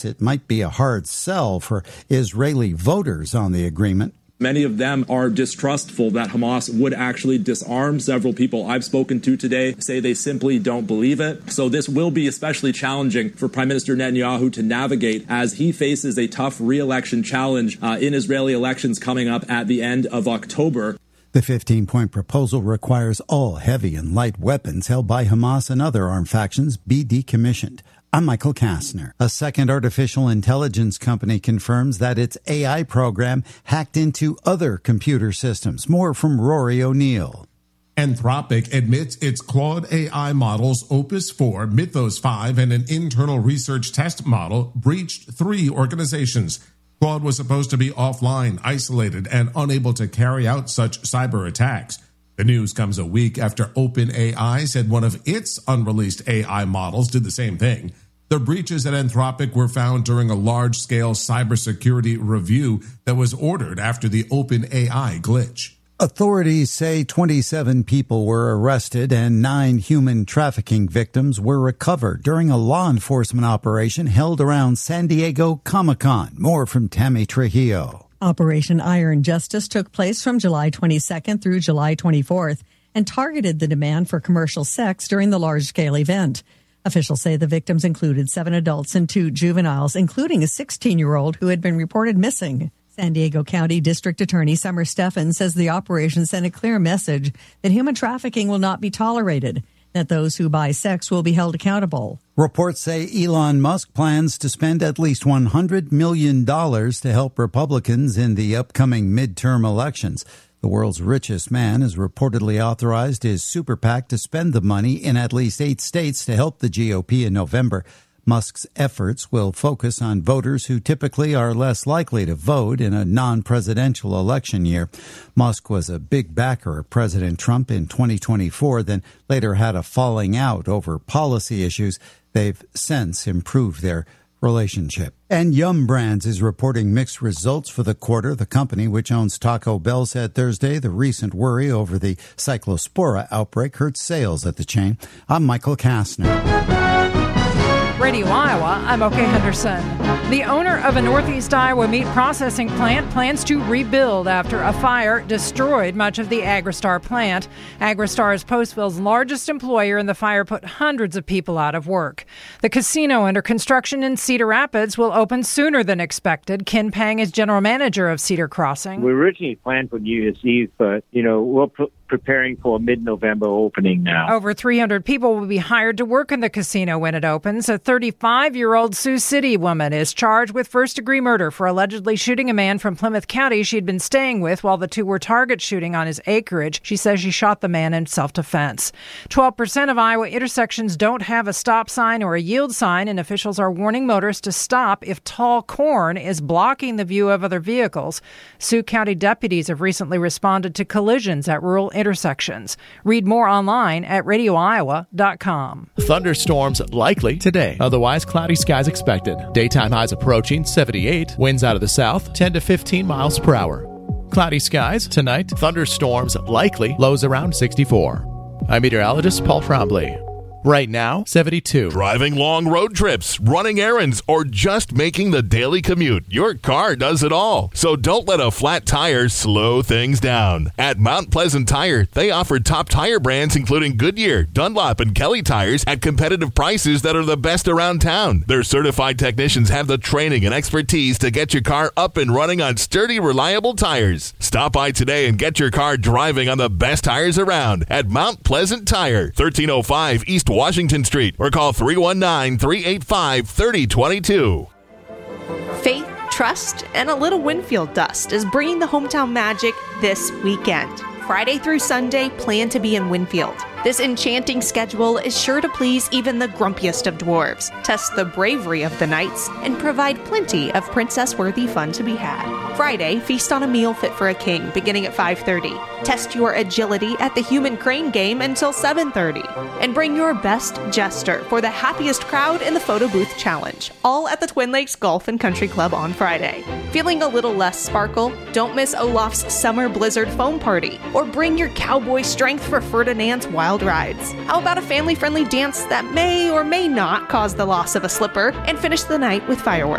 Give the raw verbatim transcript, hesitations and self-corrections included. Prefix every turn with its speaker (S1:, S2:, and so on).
S1: It might be a hard sell for Israeli voters on the agreement.
S2: Many of them are distrustful that Hamas would actually disarm. Several people I've spoken to today say they simply don't believe it. So this will be especially challenging for Prime Minister Netanyahu to navigate as he faces a tough re-election challenge uh, in Israeli elections coming up at the end of October.
S1: The fifteen-point proposal requires all heavy and light weapons held by Hamas and other armed factions be decommissioned. I'm Michael Kastner. A second artificial intelligence company confirms that its A I program hacked into other computer systems. More from Rory O'Neill.
S3: Anthropic admits its Claude A I models Opus four, Mythos five, and an internal research test model breached three organizations. Claude was supposed to be offline, isolated, and unable to carry out such cyber attacks. The news comes a week after OpenAI said one of its unreleased A I models did the same thing. The breaches at Anthropic were found during a large-scale cybersecurity review that was ordered after the OpenAI glitch.
S1: Authorities say twenty-seven people were arrested and nine human trafficking victims were recovered during a law enforcement operation held around San Diego Comic-Con. More from Tammy Trujillo.
S4: Operation Iron Justice took place from July twenty-second through July twenty-fourth and targeted the demand for commercial sex during the large-scale event. Officials say the victims included seven adults and two juveniles, including a sixteen-year-old who had been reported missing. San Diego County District Attorney Summer Stephan says the operation sent a clear message that human trafficking will not be tolerated, that those who buy sex will be held accountable.
S1: Reports say Elon Musk plans to spend at least one hundred million dollars to help Republicans in the upcoming midterm elections. The world's richest man has reportedly authorized his super PAC to spend the money in at least eight states to help the G O P in November. Musk's efforts will focus on voters who typically are less likely to vote in a non-presidential election year. Musk was a big backer of President Trump in twenty twenty-four, then later had a falling out over policy issues. They've since improved their relationship. And Yum Brands is reporting mixed results for the quarter. The company, which owns Taco Bell, said Thursday the recent worry over the Cyclospora outbreak hurt sales at the chain. I'm Michael Kastner.
S5: Radio Iowa, I'm Oke Henderson. The owner of a Northeast Iowa meat processing plant plans to rebuild after a fire destroyed much of the Agristar plant. Agristar is Postville's largest employer, and the fire put hundreds of people out of work. The casino under construction in Cedar Rapids will open sooner than expected. Ken Pang is general manager of Cedar Crossing.
S6: We originally planned for New Year's Eve, but, you know, we're pr- preparing for a mid-November opening now.
S5: Over three hundred people will be hired to work in the casino when it opens. A thirty-five-year-old Sioux City woman is charged with first-degree murder for allegedly shooting a man from Plymouth County she'd been staying with while the two were target shooting on his acreage. She says she shot the man in self-defense. twelve percent of Iowa intersections don't have a stop sign or a yield sign, and officials are warning motorists to stop if tall corn is blocking the view of other vehicles. Sioux County deputies have recently responded to collisions at rural intersections. Read more online at radio iowa dot com.
S7: Thunderstorms likely today. Otherwise, cloudy skies expected. Daytime highs approaching seventy-eight. Winds out of the south, ten to fifteen miles per hour. Cloudy skies tonight. Thunderstorms likely. Lows around sixty-four. I'm meteorologist Paul Trombley. Right now, seventy-two.
S8: Driving long road trips, running errands, or just making the daily commute. Your car does it all. So don't let a flat tire slow things down. At Mount Pleasant Tire, they offer top tire brands including Goodyear, Dunlop, and Kelly tires at competitive prices that are the best around town. Their certified technicians have the training and expertise to get your car up and running on sturdy, reliable tires. Stop by today and get your car driving on the best tires around at Mount Pleasant Tire, thirteen oh five East Washington Street, or call three one nine, three eight five, three oh two two.
S9: Faith, trust, and a little Winfield dust is bringing the hometown magic this weekend. Friday through Sunday, plan to be in Winfield. This enchanting schedule is sure to please even the grumpiest of dwarves, test the bravery of the knights, and provide plenty of princess-worthy fun to be had. Friday, feast on a meal fit for a king, beginning at five thirty. Test your agility at the Human Crane game until seven thirty. And bring your best jester for the happiest crowd in the Photo Booth Challenge, all at the Twin Lakes Golf and Country Club on Friday. Feeling a little less sparkle? Don't miss Olaf's Summer Blizzard Foam Party, or bring your cowboy strength for Ferdinand's Wild wild rides. How about a family-friendly dance that may or may not cause the loss of a slipper, and finish the night with fireworks?